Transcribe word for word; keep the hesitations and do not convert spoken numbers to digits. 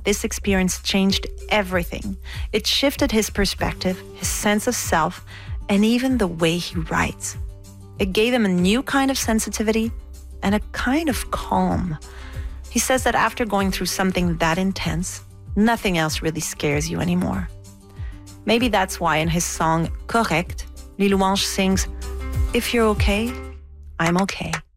this experience changed everything. It shifted his perspective, his sense of self, and even the way he writes. It gave him a new kind of sensitivity and a kind of calm. He says that after going through something that intense, nothing else really scares you anymore. Maybe that's why in his song Correct, Louis Louange sings, "If you're okay, I'm okay."